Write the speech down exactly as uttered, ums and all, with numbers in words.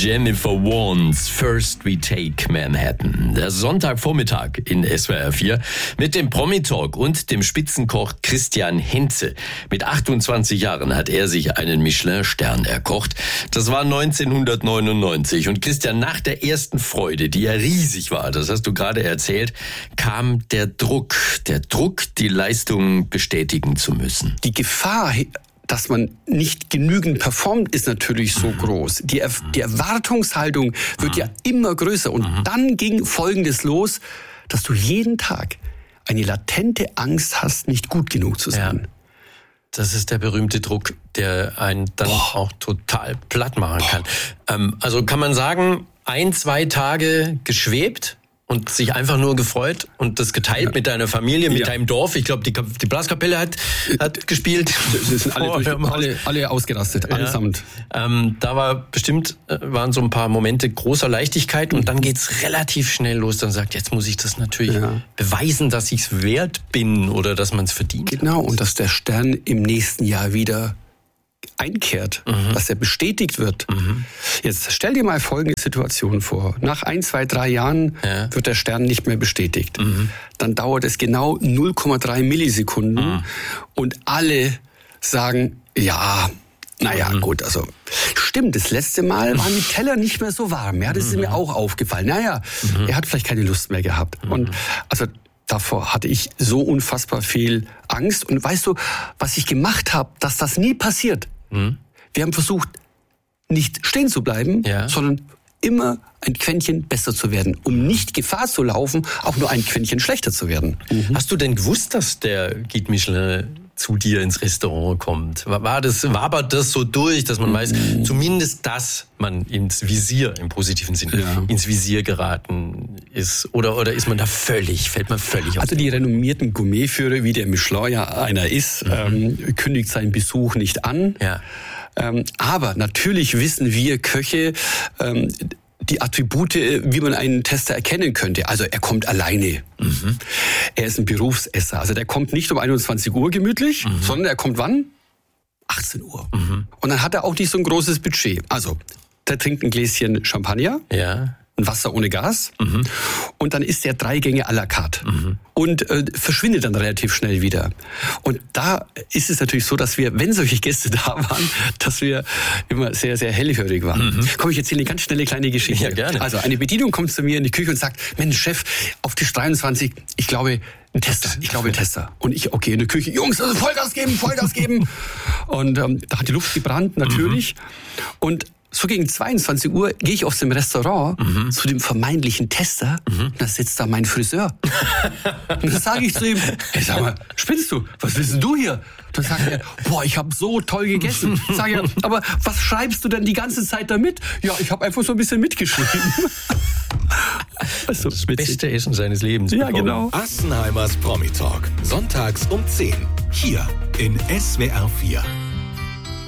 Jennifer Warnes First We Take Manhattan. Der Sonntagvormittag in S W R vier mit dem Promi-Talk und dem Spitzenkoch Christian Hentze. Mit achtundzwanzig Jahren hat er sich einen Michelin-Stern erkocht. Das war neunzehnhundertneunundneunzig. Und Christian, nach der ersten Freude, die ja riesig war, das hast du gerade erzählt, kam der Druck. Der Druck, die Leistung bestätigen zu müssen. Die Gefahr, dass man nicht genügend performt, ist natürlich so groß. Die, er- die Erwartungshaltung wird ja immer größer. Und dann ging Folgendes los, dass du jeden Tag eine latente Angst hast, nicht gut genug zu sein. Das ist der berühmte Druck, der einen dann Boah. auch total platt machen kann. Ähm, also kann man sagen, ein, zwei Tage geschwebt und sich einfach nur gefreut und das geteilt ja. mit deiner Familie, mit ja. deinem Dorf. Ich glaube, die, die Blaskapelle hat, hat gespielt. Das sind alle, durch, alle, alle ausgerastet, ja. allesamt. Ähm, da war bestimmt, waren so ein paar Momente großer Leichtigkeit und dann geht's relativ schnell los. Dann sagt, jetzt muss ich das natürlich ja. beweisen, dass ich's wert bin oder dass man es verdient. Genau, und dass der Stern im nächsten Jahr wieder einkehrt, mhm. dass er bestätigt wird. Mhm. Jetzt stell dir mal folgende Situation vor. Nach ein, zwei, drei Jahren ja. wird der Stern nicht mehr bestätigt. Mhm. Dann dauert es genau null Komma drei Millisekunden mhm. und alle sagen, ja, naja, mhm. gut, also stimmt, das letzte Mal waren die Teller nicht mehr so warm. Ja, das ist mhm. mir auch aufgefallen. Naja, mhm. er hat vielleicht keine Lust mehr gehabt. Mhm. Und also davor hatte ich so unfassbar viel Angst. Und weißt du, was ich gemacht habe, dass das nie passiert? Mhm. Wir haben versucht, nicht stehen zu bleiben, ja. sondern immer ein Quäntchen besser zu werden, um nicht Gefahr zu laufen, auch nur ein Quäntchen schlechter zu werden. Mhm. Hast du denn gewusst, dass der Guide Michelin zu dir ins Restaurant kommt? War das, wabert das so durch, dass man weiß, mhm. zumindest, dass man ins Visier, im positiven Sinne, ja. ins Visier geraten ist? Oder, oder ist man da völlig, fällt man völlig auf? Also die renommierten Gourmetführer, wie der Michelin ja einer ist, mhm. ähm, kündigt seinen Besuch nicht an. Ja. Ähm, aber natürlich wissen wir Köche, ähm, die Attribute, wie man einen Tester erkennen könnte. Also er kommt alleine. Mhm. Er ist ein Berufsesser. Also der kommt nicht um einundzwanzig Uhr gemütlich, mhm. sondern er kommt wann? achtzehn Uhr. Mhm. Und dann hat er auch nicht so ein großes Budget. Also der trinkt ein Gläschen Champagner. Ja. Ein Wasser ohne Gas. Mhm. Und dann isst er drei Gänge à la carte. Mhm. Und äh, verschwindet dann relativ schnell wieder. Und da ist es natürlich so, dass wir, wenn solche Gäste da waren, dass wir immer sehr, sehr hellhörig waren. Mhm. Komm, ich erzähle eine ganz schnelle kleine Geschichte. Ja, gerne. Also eine Bedienung kommt zu mir in die Küche und sagt, Mensch, Chef, auf Tisch dreiundzwanzig, ich glaube, ein Tester. Ich glaube, ein Tester. Und ich, okay, in der Küche, Jungs, also Vollgas geben, Vollgas geben. Und ähm, da hat die Luft gebrannt, natürlich. Mhm. Und so gegen zweiundzwanzig Uhr gehe ich aus dem Restaurant mhm. zu dem vermeintlichen Tester mhm. und da sitzt da mein Friseur. Und dann sage ich zu ihm, hey, sag mal, spinnst du? Was willst denn du hier? Dann sagt er, boah, ich habe so toll gegessen. Sag ich, aber was schreibst du denn die ganze Zeit da mit? Ja, ich habe einfach so ein bisschen mitgeschrieben. Also, das witzig. Beste Essen seines Lebens. Ja, genau. Assenheimers Promi-Talk. Sonntags um zehn. Hier in S W R vier.